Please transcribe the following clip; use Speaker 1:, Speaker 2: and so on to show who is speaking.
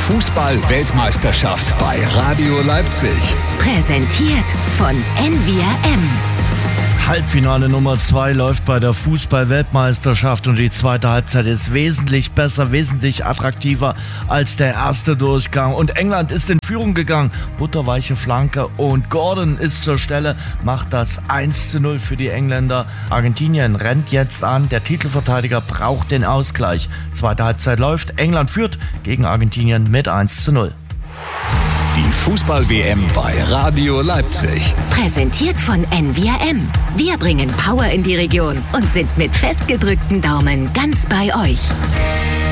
Speaker 1: Fußball-Weltmeisterschaft bei Radio Leipzig.
Speaker 2: Präsentiert von NWRM.
Speaker 3: Halbfinale Nummer 2 läuft bei der Fußball-Weltmeisterschaft und die zweite Halbzeit ist wesentlich besser, wesentlich attraktiver als der erste Durchgang. Und England ist in Führung gegangen. Butterweiche Flanke und Gordon ist zur Stelle, macht das 1:0 für die Engländer. Argentinien rennt jetzt an, der Titelverteidiger braucht den Ausgleich. Zweite Halbzeit läuft, England führt gegen Argentinien mit 1:0.
Speaker 1: Die Fußball-WM bei Radio Leipzig.
Speaker 2: Präsentiert von NWRM. Wir bringen Power in die Region und sind mit festgedrückten Daumen ganz bei euch.